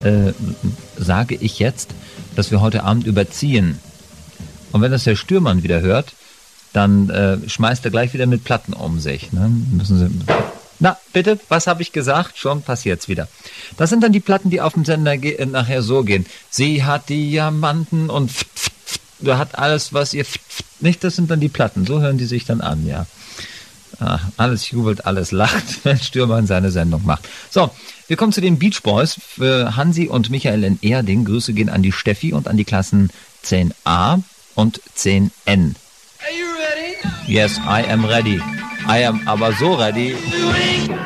sage ich jetzt, dass wir heute Abend überziehen. Und wenn das der Stürmann wieder hört, dann schmeißt er gleich wieder mit Platten um sich. Ne? Müssen Sie... Na, bitte, was habe ich gesagt? Schon passiert's wieder. Das sind dann die Platten, die auf dem Sender nachher so gehen. Sie hat Diamanten und hat alles, was ihr nicht, das sind dann die Platten. So hören die sich dann an, ja. Ach, alles jubelt, alles lacht, wenn Stürmann seine Sendung macht. So, wir kommen zu den Beach Boys. Für Hansi und Michael in Erding. Grüße gehen an die Steffi und an die Klassen 10a und 10n. Are you ready? Yes, I am ready. I am aber so ready.